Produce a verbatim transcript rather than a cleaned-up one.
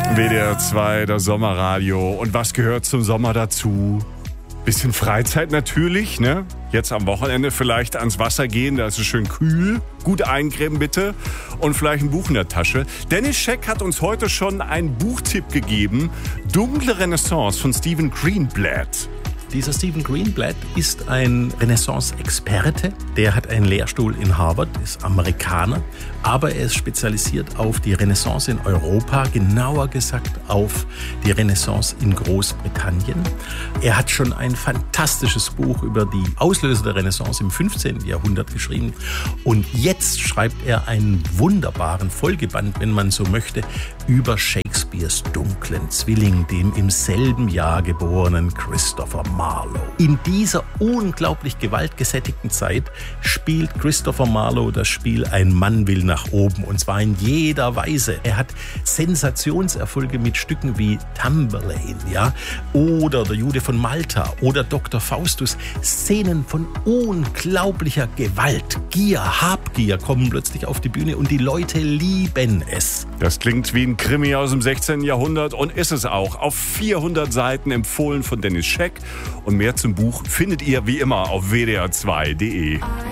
W D R zwei, das Sommerradio. Und was gehört zum Sommer dazu? Bisschen Freizeit natürlich, ne? Jetzt am Wochenende vielleicht ans Wasser gehen, da ist es schön kühl. Gut eincremen bitte und vielleicht ein Buch in der Tasche. Dennis Scheck hat uns heute schon einen Buchtipp gegeben. Dunkle Renaissance von Stephen Greenblatt. Dieser Stephen Greenblatt ist ein Renaissance-Experte. Der hat einen Lehrstuhl in Harvard, ist Amerikaner, aber er ist spezialisiert auf die Renaissance in Europa, genauer gesagt auf die Renaissance in Großbritannien. Er hat schon ein fantastisches Buch über die Auslöser der Renaissance im fünfzehnten Jahrhundert geschrieben und jetzt schreibt er einen wunderbaren Folgeband, wenn man so möchte, über Shakespeares dunklen Zwilling, dem im selben Jahr geborenen Christopher Marlowe. In dieser unglaublich gewaltgesättigten Zeit spielt Christopher Marlowe das Spiel Ein Mann will nach oben und zwar in jeder Weise. Er hat Sensationserfolge mit Stücken wie Tamburlaine, ja, oder Der Jude von Malta oder Doktor Faustus. Szenen von unglaublicher Gewalt, Gier, Habgier kommen plötzlich auf die Bühne und die Leute lieben es. Das klingt wie ein Krimi aus dem sechzehnten Jahrhundert und ist es auch. Auf vierhundert Seiten empfohlen von Dennis Scheck. Und mehr zum Buch findet ihr wie immer auf w d r zwei punkt d e.